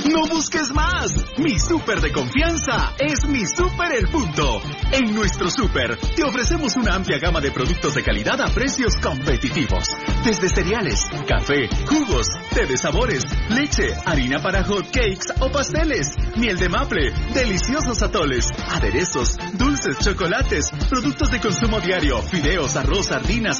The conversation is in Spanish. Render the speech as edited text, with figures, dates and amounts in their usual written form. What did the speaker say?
¡No busques más! Mi súper de confianza es Mi Súper El Punto. En nuestro súper te ofrecemos una amplia gama de productos de calidad a precios competitivos. Desde cereales, café, jugos, té de sabores, leche, harina para hot cakes o pasteles, miel de maple, deliciosos atoles, aderezos, dulces, chocolates, productos de consumo diario, fideos, arroz, sardinas,